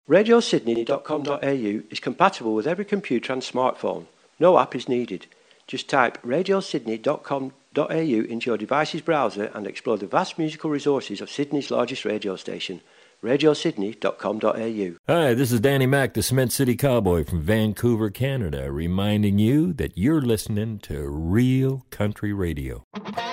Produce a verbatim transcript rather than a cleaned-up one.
radio sydney dot com dot a u is compatible with every computer and smartphone. No app is needed. Just type radio sydney dot com dot a u into your device's browser and explore the vast musical resources of Sydney's largest radio station, radio sydney dot com dot a u. Hi, this is Danny Mac, the Cement City Cowboy from Vancouver, Canada, reminding you that you're listening to Real Country Radio.